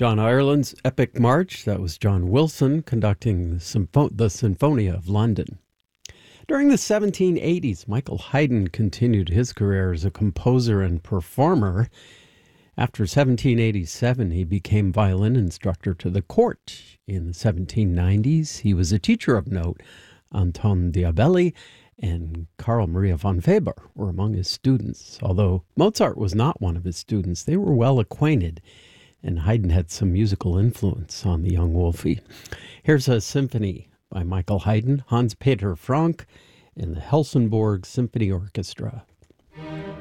John Ireland's Epic March. That was John Wilson conducting the Sinfonia of London. During the 1780s, Michael Haydn continued his career as a composer and performer. After 1787, he became violin instructor to the court. In the 1790s, he was a teacher of note. Anton Diabelli and Carl Maria von Weber were among his students. Although Mozart was not one of his students, they were well acquainted, and Haydn had some musical influence on the young Wolfie. Here's a symphony by Michael Haydn, Hans Peter Frank, and the Helsingborg Symphony Orchestra.